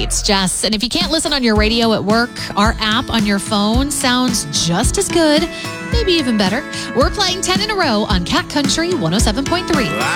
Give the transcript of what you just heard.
It's Jess. And if you can't listen on your radio at work, our app on your phone sounds just as good, maybe even better. We're playing 10 in a row on Cat Country 107.3.